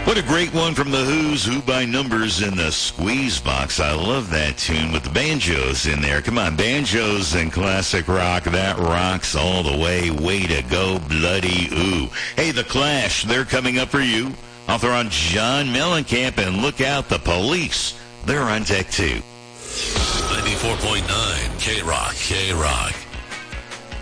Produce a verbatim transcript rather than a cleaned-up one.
What a great one from the Who's, Who by Numbers in the Squeeze Box. I love that tune with the banjos in there. Come on, banjos and classic rock. That rocks all the way. Way to go, bloody ooh. Hey, The Clash, they're coming up for you. Author on John Mellencamp, and look out, The Police. They're on deck too. ninety-four point nine K-Rock, K-Rock.